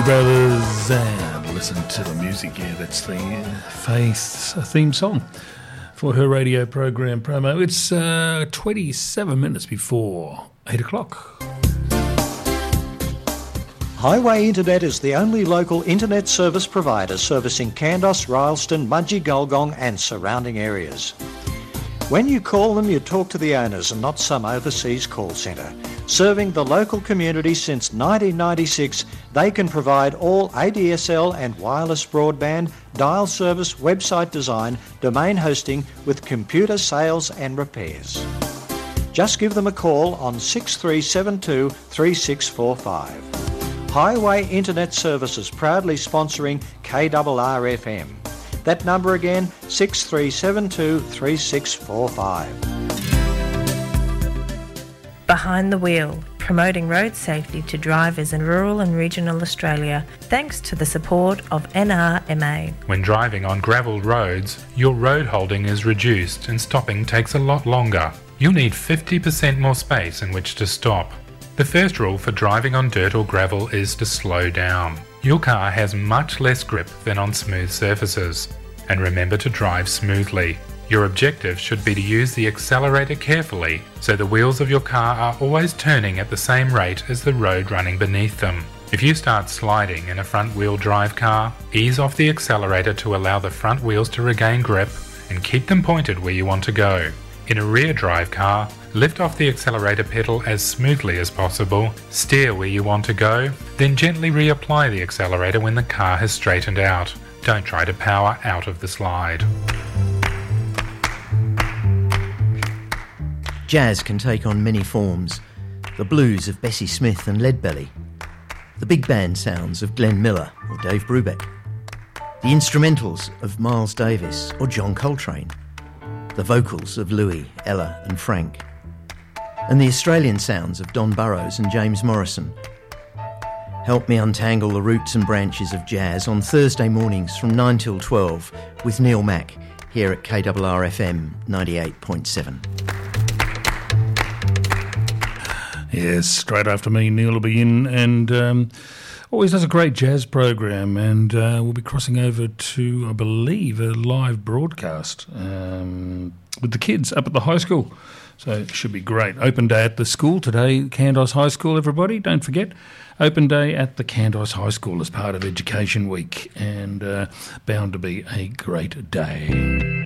Brothers, and listen to the music. Yeah, that's the Faith's theme song for her radio program promo. It's 27 minutes before 8 o'clock. Highway Internet is the only local internet service provider servicing Kandos, Rylstone, Mudgee, Gulgong and surrounding areas. When you call them, you talk to the owners and not some overseas call centre. Serving the local community since 1996, they can provide all ADSL and wireless broadband, dial service, website design, domain hosting with computer sales and repairs. Just give them a call on 6372 3645. Highway Internet Services proudly sponsoring KRRFM. That number again, 6372 3645. Behind the Wheel, promoting road safety to drivers in rural and regional Australia, thanks to the support of NRMA. When driving on gravelled roads, your road holding is reduced and stopping takes a lot longer. You'll need 50% more space in which to stop. The first rule for driving on dirt or gravel is to slow down. Your car has much less grip than on smooth surfaces. And remember to drive smoothly. Your objective should be to use the accelerator carefully so the wheels of your car are always turning at the same rate as the road running beneath them. If you start sliding in a front-wheel drive car, ease off the accelerator to allow the front wheels to regain grip and keep them pointed where you want to go. In a rear drive car, lift off the accelerator pedal as smoothly as possible, steer where you want to go, then gently reapply the accelerator when the car has straightened out. Don't try to power out of the slide. Jazz can take on many forms. The blues of Bessie Smith and Leadbelly. The big band sounds of Glenn Miller or Dave Brubeck. The instrumentals of Miles Davis or John Coltrane. The vocals of Louis, Ella and Frank. And the Australian sounds of Don Burrows and James Morrison. Help me untangle the roots and branches of jazz on Thursday mornings from 9 till 12 with Neil Mack here at KRRFM 98.7. Yes, straight after me, Neil will be in and always does a great jazz program, and we'll be crossing over to, I believe, a live broadcast with the kids up at the high school. So it should be great. Open day at the school today, Kandos High School, everybody. Don't forget, open day at the Kandos High School as part of Education Week, and bound to be a great day.